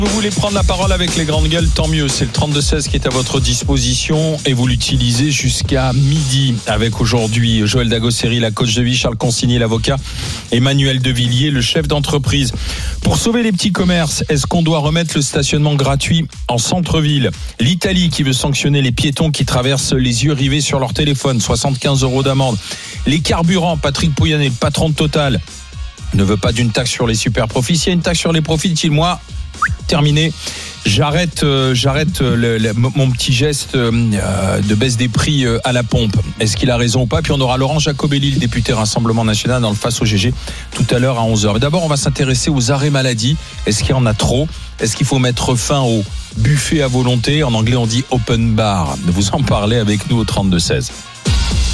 Vous voulez prendre la parole avec les grandes gueules, tant mieux. C'est le 32-16 qui est à votre disposition et vous l'utilisez jusqu'à midi avec aujourd'hui Joël Dagosseri, la coach de vie, Charles Consigny, l'avocat, Emmanuel Devilliers, le chef d'entreprise. Pour sauver les petits commerces, est-ce qu'on doit remettre le stationnement gratuit en centre-ville ? L'Italie qui veut sanctionner les piétons qui traversent les yeux rivés sur leur téléphone, 75 € d'amende. Les carburants, Patrick Pouyanné, le patron de Total, ne veut pas d'une taxe sur les super profits. S'il y a une taxe sur les profits, dit-il, moi, terminé. J'arrête mon petit geste de baisse des prix à la pompe. Est-ce qu'il a raison ou pas ? Puis on aura Laurent Jacobelli, le député Rassemblement National, dans le Face au GG tout à l'heure à 11h. D'abord, on va s'intéresser aux arrêts maladie. Est-ce qu'il y en a trop ? Est-ce qu'il faut mettre fin au buffet à volonté ? En anglais, on dit open bar. Vous en parlez avec nous au 32-16.